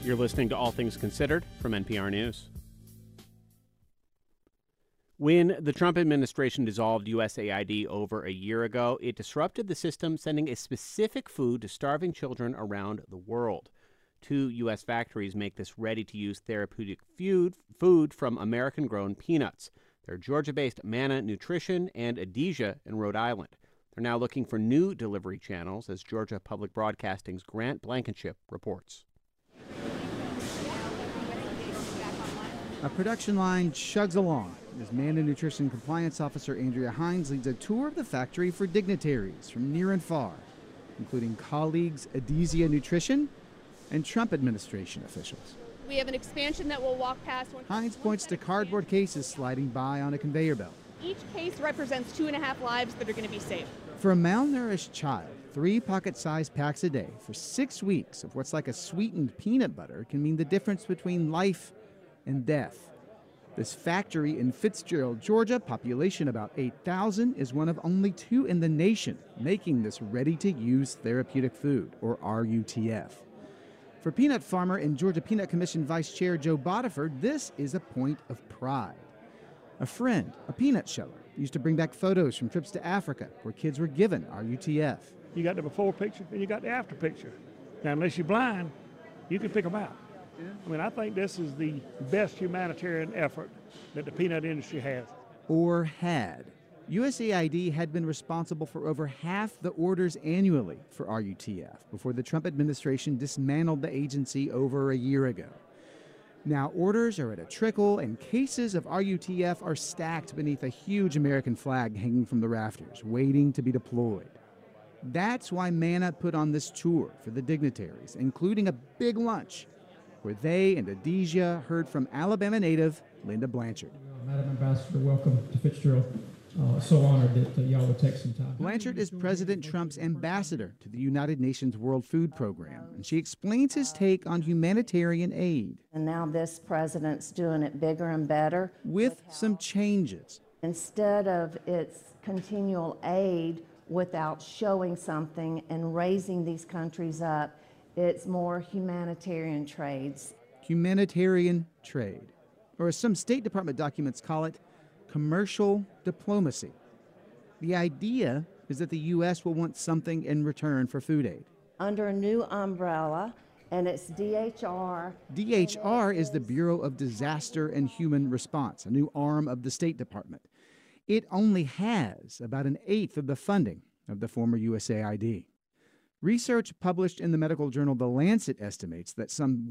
You're listening to All Things Considered from NPR News. When the Trump administration dissolved USAID over a year ago, it disrupted the system, sending a specific food to starving children around the world. 2 U.S. factories make this ready-to-use therapeutic food from American-grown peanuts. They're Georgia-based Manna Nutrition and Adizia in Rhode Island. They're now looking for new delivery channels, as Georgia Public Broadcasting's Grant Blankenship reports. A production line chugs along as Manna Nutrition Compliance Officer Andrea Hines leads a tour of the factory for dignitaries from near and far, including colleagues Adizia Nutrition and Trump administration officials. We have an expansion that will walk past. Hines points to cardboard cases sliding by on a conveyor belt. Each case represents 2.5 lives that are going to be saved. For a malnourished child, 3 pocket-sized packs a day for 6 weeks of what's like a sweetened peanut butter can mean the difference between life and death. This factory in Fitzgerald, Georgia, population about 8,000, is one of only 2 in the nation making this ready-to-use therapeutic food, or RUTF. For peanut farmer and Georgia Peanut Commission Vice Chair Joe Bodiford, this is a point of pride. A friend, a peanut sheller, used to bring back photos from trips to Africa where kids were given RUTF. You got the before picture and you got the after picture. Now, unless you're blind, you can pick them out. I mean, I think this is the best humanitarian effort that the peanut industry has. Or had. USAID had been responsible for over half the orders annually for RUTF before the Trump administration dismantled the agency over a year ago. Now orders are at a trickle, and cases of RUTF are stacked beneath a huge American flag hanging from the rafters, waiting to be deployed. That's why Manna put on this tour for the dignitaries, including a big lunch, where they and Adizia heard from Alabama native Linda Blanchard. Madam Ambassador, welcome to Fitzgerald. So honored that y'all would take some time. Blanchard is President Trump's ambassador to the United Nations World Food Program, and she explains his take on humanitarian aid. And now this president's doing it bigger and better. With some changes. Instead of its continual aid without showing something and raising these countries up, it's more humanitarian trades. Humanitarian trade, or as some State Department documents call it, commercial diplomacy. The idea is that the U.S. will want something in return for food aid. Under a new umbrella, and it's DHR. DHR is the Bureau of Disaster and Human Response, a new arm of the State Department. It only has about 1/8 of the funding of the former USAID. Research published in the medical journal The Lancet estimates that some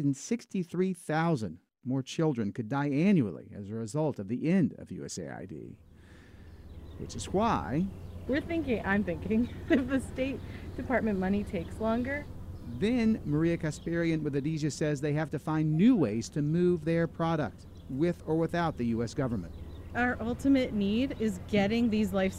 163,000 more children could die annually as a result of the end of USAID. Which is why I'm thinking, if the State Department money takes longer. Then Maria Kasparian with Adizia says they have to find new ways to move their product, with or without the U.S. government. Our ultimate need is getting these life